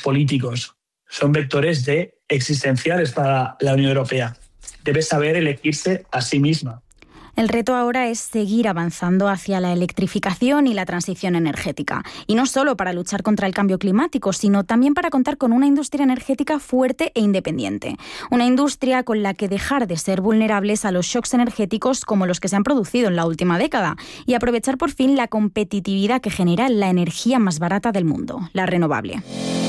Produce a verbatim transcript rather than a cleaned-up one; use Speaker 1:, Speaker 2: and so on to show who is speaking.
Speaker 1: políticos, son vectores de existenciales para la Unión Europea. Debe saber elegirse a sí misma.
Speaker 2: El reto ahora es seguir avanzando hacia la electrificación y la transición energética. Y no solo para luchar contra el cambio climático, sino también para contar con una industria energética fuerte e independiente. Una industria con la que dejar de ser vulnerables a los shocks energéticos como los que se han producido en la última década y aprovechar por fin la competitividad que genera la energía más barata del mundo, la renovable.